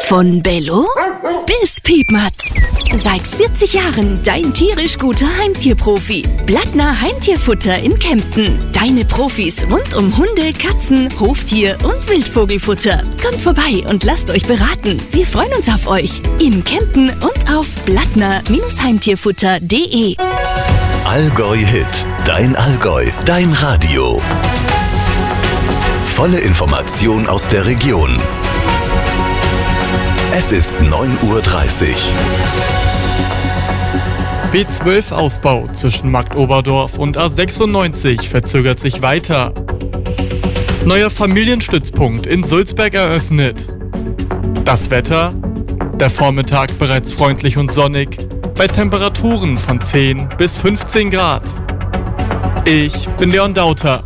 Von Bello bis Piepmatz. Seit 40 Jahren dein tierisch guter Heimtierprofi. Blattner Heimtierfutter in Kempten. Deine Profis rund um Hunde, Katzen, Hoftier und Wildvogelfutter. Kommt vorbei und lasst euch beraten. Wir freuen uns auf euch. In Kempten und auf blattner-heimtierfutter.de. Allgäu Hit. Dein Allgäu. Dein Radio. Volle Information aus der Region. Es ist 9:30 Uhr. B12-Ausbau zwischen Marktoberdorf und A96 verzögert sich weiter. Neuer Familienstützpunkt in Sulzberg eröffnet. Das Wetter? Der Vormittag bereits freundlich und sonnig, bei Temperaturen von 10 bis 15 Grad. Ich bin Leon Dauter.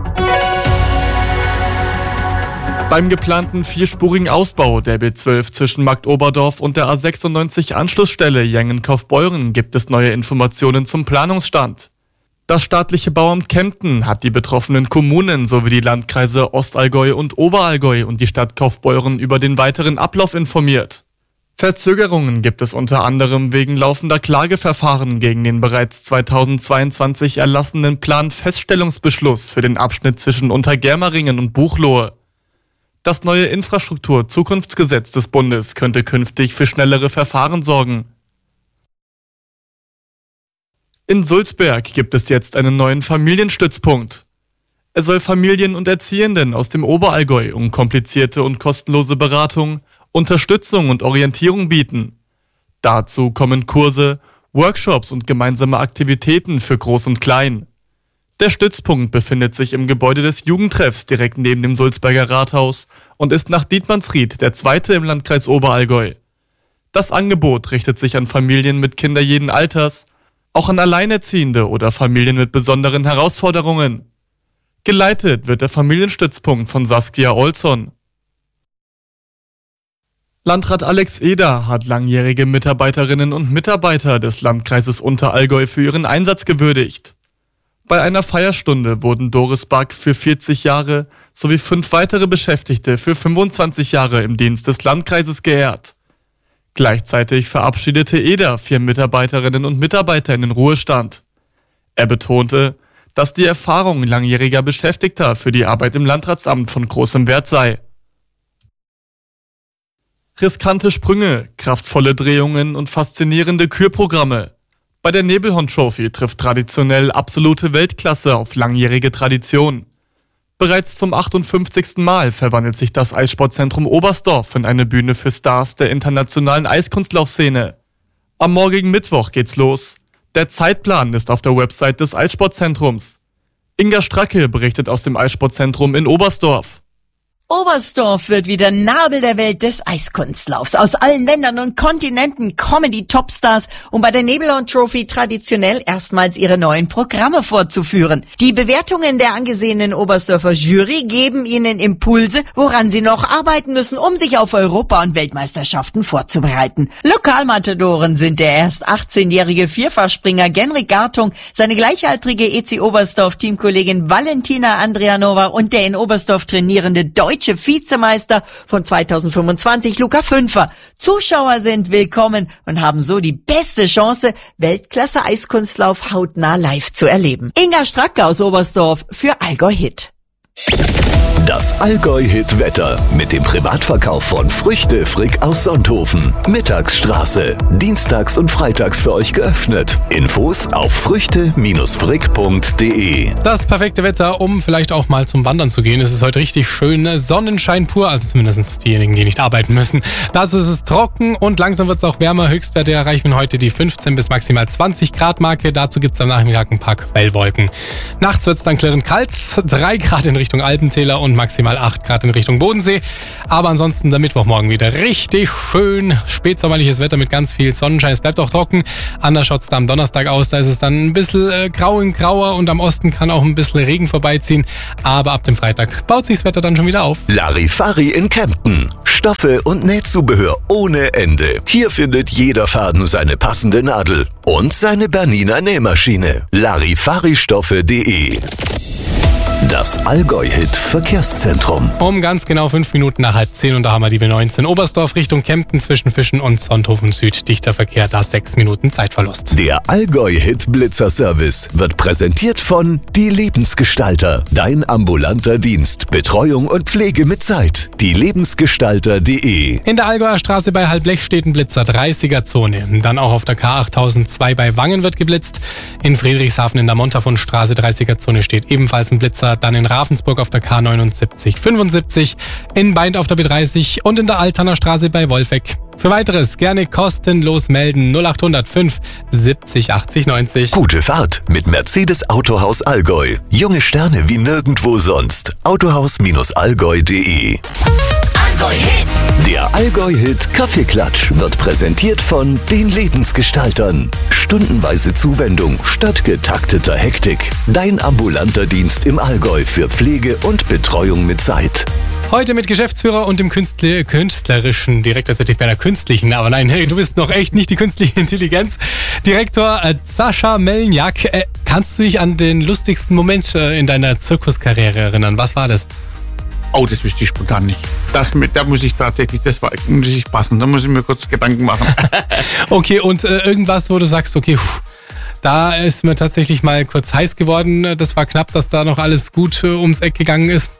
Beim geplanten 4-spurigen Ausbau der B12 zwischen Marktoberdorf und der A96 Anschlussstelle Jengen-Kaufbeuren gibt es neue Informationen zum Planungsstand. Das staatliche Bauamt Kempten hat die betroffenen Kommunen sowie die Landkreise Ostallgäu und Oberallgäu und die Stadt Kaufbeuren über den weiteren Ablauf informiert. Verzögerungen gibt es unter anderem wegen laufender Klageverfahren gegen den bereits 2022 erlassenen Planfeststellungsbeschluss für den Abschnitt zwischen Untergermeringen und Buchloe. Das neue Infrastruktur-Zukunftsgesetz des Bundes könnte künftig für schnellere Verfahren sorgen. In Sulzberg gibt es jetzt einen neuen Familienstützpunkt. Er soll Familien und Erziehenden aus dem Oberallgäu unkomplizierte und kostenlose Beratung, Unterstützung und Orientierung bieten. Dazu kommen Kurse, Workshops und gemeinsame Aktivitäten für Groß und Klein. Der Stützpunkt befindet sich im Gebäude des Jugendtreffs direkt neben dem Sulzberger Rathaus und ist nach Dietmannsried der zweite im Landkreis Oberallgäu. Das Angebot richtet sich an Familien mit Kindern jeden Alters, auch an Alleinerziehende oder Familien mit besonderen Herausforderungen. Geleitet wird der Familienstützpunkt von Saskia Olson. Landrat Alex Eder hat langjährige Mitarbeiterinnen und Mitarbeiter des Landkreises Unterallgäu für ihren Einsatz gewürdigt. Bei einer Feierstunde wurden Doris Back für 40 Jahre sowie 5 weitere Beschäftigte für 25 Jahre im Dienst des Landkreises geehrt. Gleichzeitig verabschiedete Eder 4 Mitarbeiterinnen und Mitarbeiter in den Ruhestand. Er betonte, dass die Erfahrung langjähriger Beschäftigter für die Arbeit im Landratsamt von großem Wert sei. Riskante Sprünge, kraftvolle Drehungen und faszinierende Kürprogramme. Bei der Nebelhorn Trophy trifft traditionell absolute Weltklasse auf langjährige Tradition. Bereits zum 58. Mal verwandelt sich das Eissportzentrum Oberstdorf in eine Bühne für Stars der internationalen Eiskunstlaufszene. Am morgigen Mittwoch geht's los. Der Zeitplan ist auf der Website des Eissportzentrums. Inga Stracke berichtet aus dem Eissportzentrum in Oberstdorf. Oberstdorf wird wieder Nabel der Welt des Eiskunstlaufs. Aus allen Ländern und Kontinenten kommen die Topstars, um bei der Nebelhorn Trophy traditionell erstmals ihre neuen Programme vorzuführen. Die Bewertungen der angesehenen Oberstdorfer Jury geben ihnen Impulse, woran sie noch arbeiten müssen, um sich auf Europa- und Weltmeisterschaften vorzubereiten. Lokalmatadoren sind der erst 18-jährige Vierfachspringer Genrik Gartung, seine gleichaltrige EC Oberstdorf Teamkollegin Valentina Andrianova und der in Oberstdorf trainierende deutsche Vizemeister von 2025, Luca Fünfer. Zuschauer sind willkommen und haben so die beste Chance, Weltklasse-Eiskunstlauf hautnah live zu erleben. Inga Stracke aus Oberstdorf für Allgäu Hit. Das Allgäu Hit Wetter mit dem Privatverkauf von Früchte Frick aus Sonthofen. Mittagsstraße. Dienstags und freitags für euch geöffnet. Infos auf früchte-frick.de. Das perfekte Wetter, um vielleicht auch mal zum Wandern zu gehen. Es ist heute richtig schön. Sonnenschein pur, also zumindest diejenigen, die nicht arbeiten müssen. Dazu ist es trocken und langsam wird es auch wärmer. Höchstwerte erreichen heute die 15 bis maximal 20 Grad Marke. Dazu gibt es am Nachmittag ein paar Quellwolken. Nachts wird es dann klirrend kalt. 3 Grad in Richtung Alpentäler und maximal 8 Grad in Richtung Bodensee. Aber ansonsten der Mittwochmorgen wieder richtig schön. Spätsommerliches Wetter mit ganz viel Sonnenschein. Es bleibt auch trocken. Anders schaut es da am Donnerstag aus. Da ist es dann ein bisschen grau in grauer und am Osten kann auch ein bisschen Regen vorbeiziehen. Aber ab dem Freitag baut sich das Wetter dann schon wieder auf. Larifari in Kempten. Stoffe und Nähzubehör ohne Ende. Hier findet jeder Faden seine passende Nadel und seine Bernina Nähmaschine. Larifaristoffe.de. Das Allgäu-Hit Verkehrszentrum. Um ganz genau 5 Minuten nach 9:30 und da haben wir die B19 Oberstdorf Richtung Kempten zwischen Fischen und Sonthofen Süd. Dichter Verkehr, da 6 Minuten Zeitverlust. Der Allgäu-Hit Blitzer-Service wird präsentiert von Die Lebensgestalter. Dein ambulanter Dienst. Betreuung und Pflege mit Zeit. dielebensgestalter.de. In der Allgäuer Straße bei Halblech steht ein Blitzer, 30er-Zone. Dann auch auf der K8002 bei Wangen wird geblitzt. In Friedrichshafen in der Montafon-Straße 30er-Zone steht ebenfalls ein Blitzer. Dann in Ravensburg auf der K7975, in Beint auf der B30 und in der Altaner Straße bei Wolfegg. Für weiteres gerne kostenlos melden 0805 70 80 90. Gute Fahrt mit Mercedes Autohaus Allgäu. Junge Sterne wie nirgendwo sonst. Autohaus-allgäu.de. Allgäu-Hit. Der Allgäu-Hit Kaffeeklatsch wird präsentiert von den Lebensgestaltern. Stundenweise Zuwendung statt getakteter Hektik. Dein ambulanter Dienst im Allgäu für Pflege und Betreuung mit Zeit. Heute mit Geschäftsführer und dem künstlerischen Direktor, das hätte ich bei einer künstlichen, aber nein, hey, du bist noch echt nicht die künstliche Intelligenz. Direktor Sascha Melniak, kannst du dich an den lustigsten Moment in deiner Zirkuskarriere erinnern? Was war das? Oh, das wüsste ich spontan nicht. Da muss ich tatsächlich, muss ich passen. Da muss ich mir kurz Gedanken machen. Okay, und irgendwas, wo du sagst, okay, da ist mir tatsächlich mal kurz heiß geworden. Das war knapp, dass da noch alles gut ums Eck gegangen ist.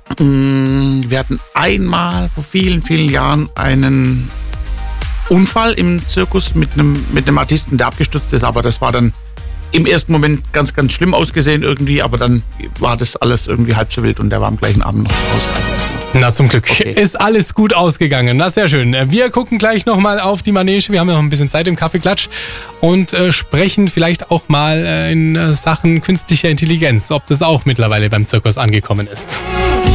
Wir hatten einmal vor vielen, vielen Jahren einen Unfall im Zirkus mit einem Artisten, der abgestürzt ist. Aber das war dann im ersten Moment ganz, ganz schlimm ausgesehen irgendwie. Aber dann war das alles irgendwie halb so wild und der war am gleichen Abend noch zu Hause. Na, zum Glück. Okay. Ist alles gut ausgegangen. Na, sehr schön. Wir gucken gleich nochmal auf die Manege. Wir haben ja noch ein bisschen Zeit im Kaffeeklatsch und sprechen vielleicht auch mal in Sachen künstlicher Intelligenz, ob das auch mittlerweile beim Zirkus angekommen ist.